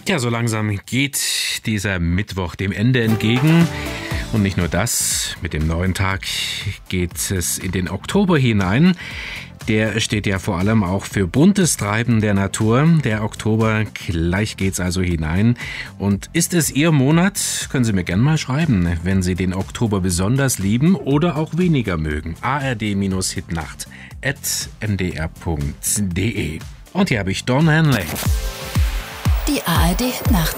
Ja, so langsam geht dieser Mittwoch dem Ende entgegen. Und nicht nur das, mit dem neuen Tag geht es in den Oktober hinein. Der steht ja vor allem auch für buntes Treiben der Natur. Der Oktober, gleich geht's also hinein. Und ist es Ihr Monat? Können Sie mir gerne mal schreiben, wenn Sie den Oktober besonders lieben oder auch weniger mögen. ard-hitnacht@mdr.de. Und hier habe ich Don Henley. Die ARD Nacht